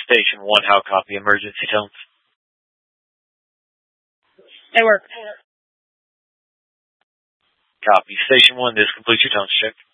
Station 1, how copy emergency tones? They work. Copy. Station 1, this completes your tones check.